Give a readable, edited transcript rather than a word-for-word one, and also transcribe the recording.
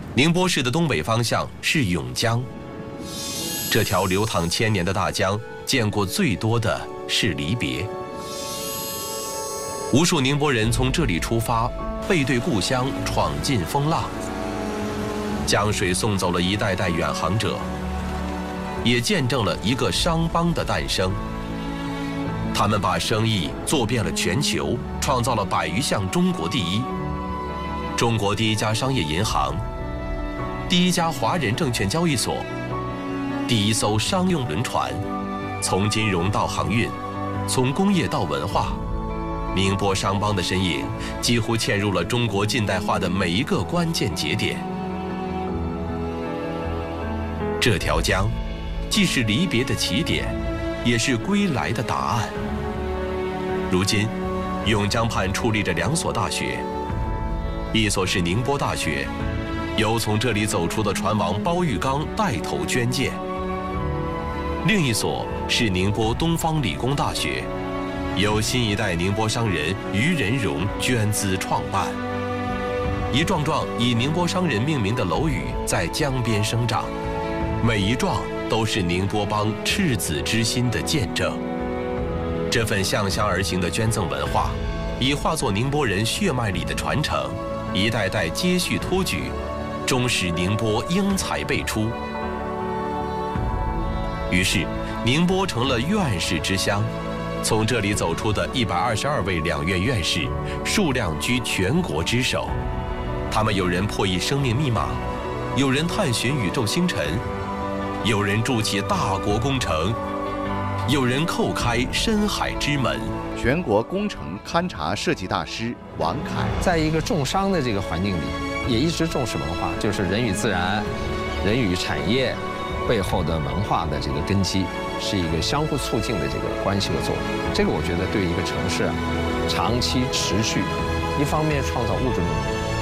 宁波市的东北方向是甬江，这条流淌千年的大江，见过最多的是离别。无数宁波人从这里出发，背对故乡，闯进风浪。江水送走了一代代远航者，也见证了一个商帮的诞生。他们把生意做遍了全球，创造了100余项中国第一。中国第一家商业银行，第一家华人证券交易所，第一艘商用轮船，从金融到航运，从工业到文化，宁波商帮的身影几乎嵌入了中国近代化的每一个关键节点。这条江，既是离别的起点，也是归来的答案。如今，甬江畔矗立着2所大学，一所是宁波大学，由从这里走出的船王包玉刚带头捐建；另一所是宁波东方理工大学，由新一代宁波商人于仁荣捐资创办。一幢幢以宁波商人命名的楼宇在江边生长，每一幢都是宁波帮赤子之心的见证。这份向乡而行的捐赠文化，已化作宁波人血脉里的传承，一代代接续托举，终使宁波英才辈出。于是，宁波成了院士之乡。从这里走出的122位2院院士，数量居全国之首。他们有人破译生命密码，有人探寻宇宙星辰，有人筑起大国工程，有人叩开深海之门。 全国工程勘察设计大师王凯， 在一个重商的这个环境里，也一直重视文化，就是人与自然、人与产业背后的文化的这个根基，是一个相互促进的这个关系和作用。这个我觉得对一个城市长期持续，一方面创造物质命名，